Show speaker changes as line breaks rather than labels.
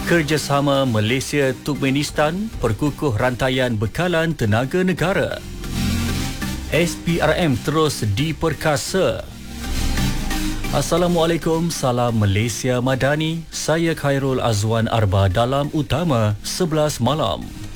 Kerjasama Malaysia-Turkmenistan perkukuh rantaian bekalan tenaga negara. SPRM terus diperkasa. Assalamualaikum, salam Malaysia Madani. Saya Khairul Azwan Arba dalam Utama 11 malam.